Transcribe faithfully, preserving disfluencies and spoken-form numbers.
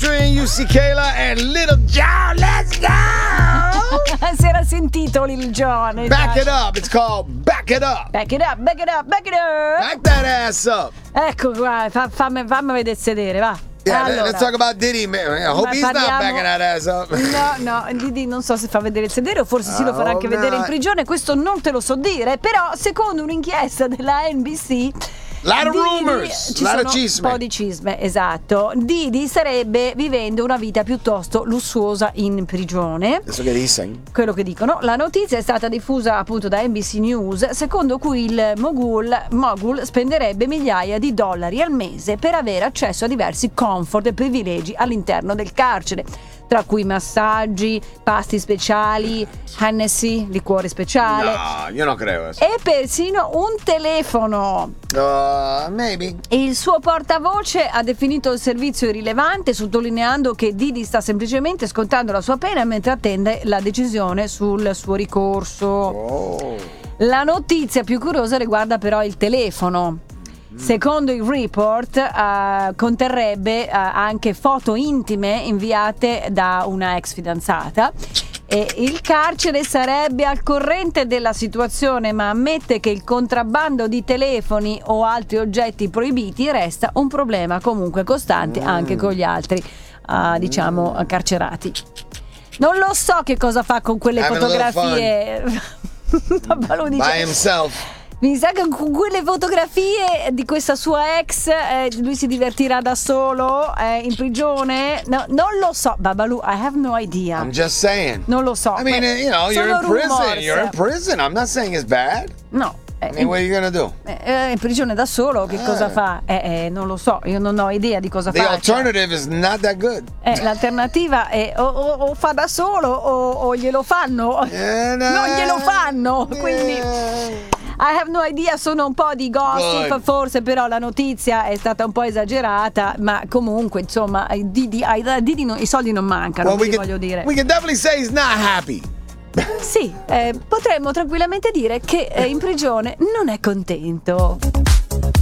featuring U C Kayla and Little John. Let's go! Si era sentito Lil Jon. Back it up. It's called Back It Up. Back it up, back it up, back it up. Back that ass up. Ecco qua, fa, fammi, fammi vedere il sedere, va. Yeah, allora, let's talk about Diddy. Man. I hope he's parliamo... not backing that ass up. No, no, Diddy non so se fa vedere il sedere o forse sì lo farà anche Oh, vedere no. in prigione, questo non te lo so dire, però secondo un'inchiesta della N B C Lot of Diddy, rumors, ci lot sono of cisme. un po' di cisme, esatto. Diddy sarebbe vivendo una vita piuttosto lussuosa in prigione. That's what he's saying. Quello che dicono. La notizia è stata diffusa appunto da N B C News, secondo cui il mogul, mogul spenderebbe migliaia di dollari al mese per avere accesso a diversi comfort e privilegi all'interno del carcere, tra cui massaggi, pasti speciali, Hennessy, liquore speciale. No, io non credo. E persino un telefono. Uh, maybe. Il suo portavoce ha definito il servizio irrilevante, sottolineando che Diddy sta semplicemente scontando la sua pena mentre attende la decisione sul suo ricorso. Oh. La notizia più curiosa riguarda però il telefono. Secondo il report uh, conterrebbe uh, anche foto intime inviate da una ex fidanzata. E il carcere sarebbe al corrente della situazione, ma ammette che il contrabbando di telefoni o altri oggetti proibiti resta un problema comunque costante anche con gli altri uh, diciamo carcerati. Non lo so che cosa fa con quelle Having a fotografie. Babbalù dice, By himself. mi sa che con quelle fotografie di questa sua ex eh, lui si divertirà da solo eh, in prigione. No, non lo so, Babalu, I have no idea. I'm just saying. Non lo so. I mean, you know, you're in Sono prison. rumors. You're in prison. I'm not saying it's bad. No. I mean, what are you gonna do? Eh, in prigione da solo, che Eh. cosa fa? Eh, eh, non lo so, io non ho idea di cosa The fa. alternative is not that good. Eh, l'alternativa è o, o, o fa da solo o, o glielo fanno. Eh, no. Non glielo fanno, Eh. quindi I have no idea, sono un po' di gossip, Good. forse però la notizia è stata un po' esagerata, ma comunque insomma ai Diddy, ai Diddy no, i soldi non mancano, Well, we quindi can, voglio dire. we can definitely say he's not happy. Sì, eh, potremmo tranquillamente dire che eh, in prigione non è contento.